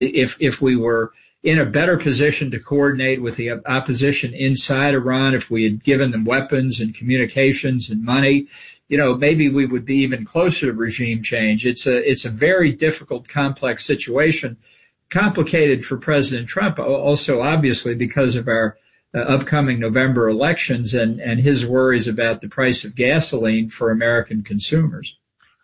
if we were in a better position to coordinate with the opposition inside Iran, if we had given them weapons and communications and money, maybe we would be even closer to regime change. It's a very difficult, complex situation, complicated for President Trump, also obviously because of our upcoming November elections and his worries about the price of gasoline for American consumers.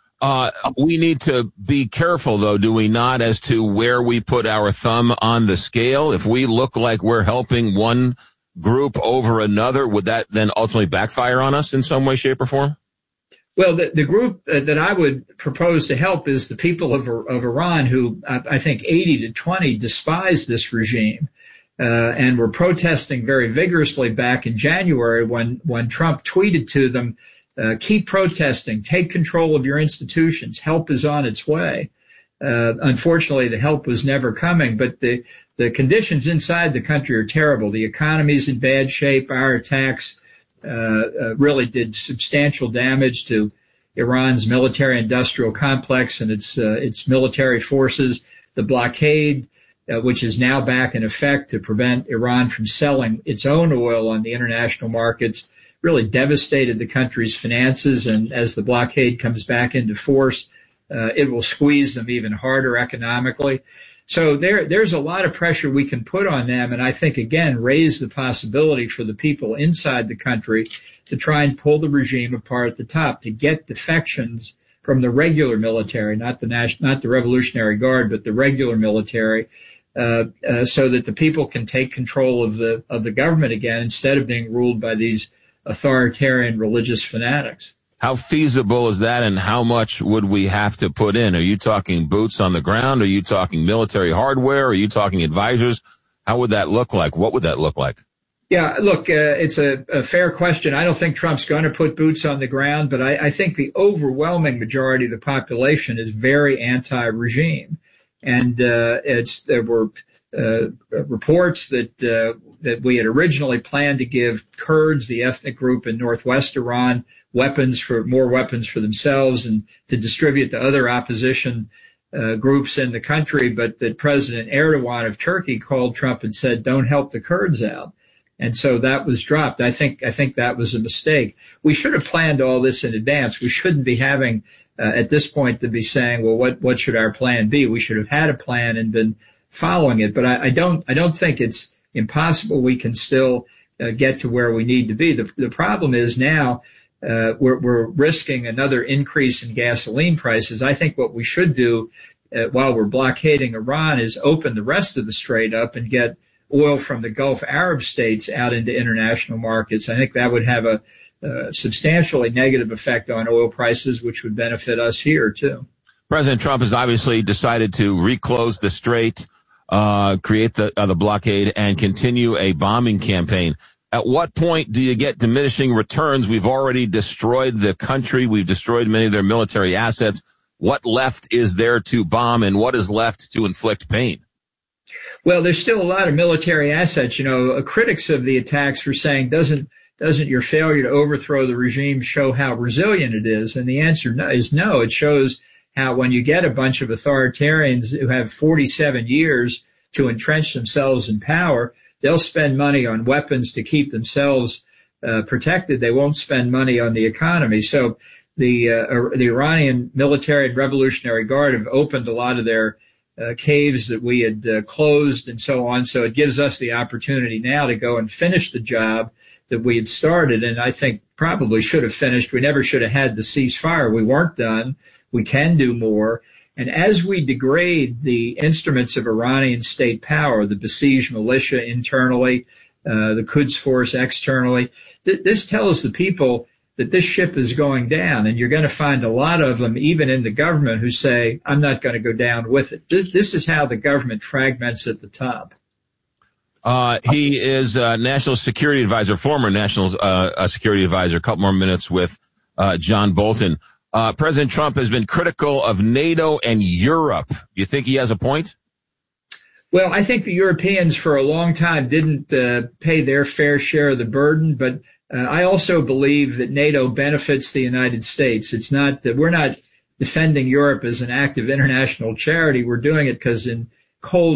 We need to be careful, though, do we not, as to where we put our thumb on the scale? If we look like we're helping one group over another, would that then ultimately backfire on us in some way, shape, or form? Well, the group that I would propose to help is the people of Iran, who I think 80-20 despise this regime, and were protesting very vigorously back in January when Trump tweeted to them, keep protesting, take control of your institutions, help is on its way. Unfortunately, the help was never coming, but the conditions inside the country are terrible. The economy's in bad shape. Our attacks really did substantial damage to Iran's military-industrial complex and its military forces. The blockade, which is now back in effect to prevent Iran from selling its own oil on the international markets, really devastated the country's finances. And as the blockade comes back into force, it will squeeze them even harder economically. So there's a lot of pressure we can put on them. And I think, again, raise the possibility for the people inside the country to try and pull the regime apart at the top, to get defections from the regular military, not the Revolutionary Guard, but the regular military, so that the people can take control of the government again instead of being ruled by these authoritarian religious fanatics. How feasible is that, and how much would we have to put in? Are you talking boots on the ground? Are you talking military hardware? Are you talking advisors? How would that look like? What would that look like? Yeah, look, it's a fair question. I don't think Trump's going to put boots on the ground, but I think the overwhelming majority of the population is very anti-regime. And there were reports that we had originally planned to give Kurds, the ethnic group in northwest Iran, more weapons for themselves and to distribute to other opposition groups in the country, but that President Erdogan of Turkey called Trump and said, don't help the Kurds out. And so that was dropped. I think that was a mistake. We should have planned all this in advance. We shouldn't be having at this point to be saying, well, what should our plan be? We should have had a plan and been following it. But I don't think it's impossible. We can still get to where we need to be. The problem is now we're risking another increase in gasoline prices. I think what we should do while we're blockading Iran is open the rest of the strait up and get oil from the Gulf Arab states out into international markets. I think that would have a substantially negative effect on oil prices, which would benefit us here too. President Trump has obviously decided to reclose the strait, create the blockade, and continue a bombing campaign. At what point do you get diminishing returns? We've already destroyed the country. We've destroyed many of their military assets. What left is there to bomb, and what is left to inflict pain? Well, there's still a lot of military assets. Critics of the attacks were saying, doesn't your failure to overthrow the regime show how resilient it is? And the answer is no. It shows how when you get a bunch of authoritarians who have 47 years to entrench themselves in power, they'll spend money on weapons to keep themselves protected. They won't spend money on the economy. So the Iranian military and Revolutionary Guard have opened a lot of their caves that we had closed and so on. So it gives us the opportunity now to go and finish the job that we had started, and I think probably should have finished. We never should have had the ceasefire. We weren't done. We can do more. And as we degrade the instruments of Iranian state power, the Basij militia internally, the Quds Force externally, this tells the people that this ship is going down, and you're going to find a lot of them, even in the government, who say, I'm not going to go down with it. This is how the government fragments at the top. He is National Security Advisor, former National Security Advisor. A couple more minutes with John Bolton. President Trump has been critical of NATO and Europe. Do you think he has a point? Well, I think the Europeans for a long time didn't pay their fair share of the burden, but I also believe that NATO benefits the United States. It's not that we're not defending Europe as an act of international charity. We're doing it because in cold